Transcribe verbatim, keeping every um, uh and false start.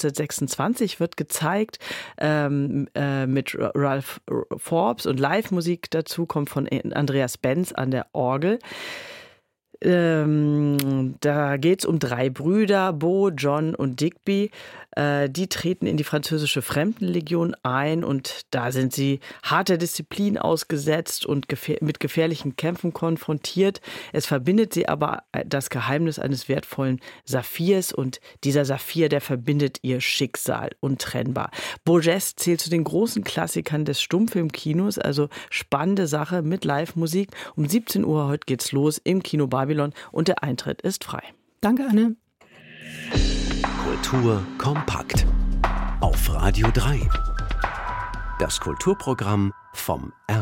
neunzehnhundertsechsundzwanzig wird gezeigt ähm, äh, mit Ralph Forbes und Live-Musik dazu kommt von Andreas Benz an der Orgel. Ähm, da geht es um drei Brüder, Bo, John und Digby. Äh, die treten in die französische Fremdenlegion ein und da sind sie harter Disziplin ausgesetzt und gefähr- mit gefährlichen Kämpfen konfrontiert. Es verbindet sie aber das Geheimnis eines wertvollen Saphirs und dieser Saphir, der verbindet ihr Schicksal untrennbar. Bourges zählt zu den großen Klassikern des Stummfilmkinos, also spannende Sache mit Live-Musik. Um siebzehn Uhr heute geht's los im Kino Babylon und der Eintritt ist frei. Danke, Anne. Kultur kompakt auf Radio drei. Das Kulturprogramm vom R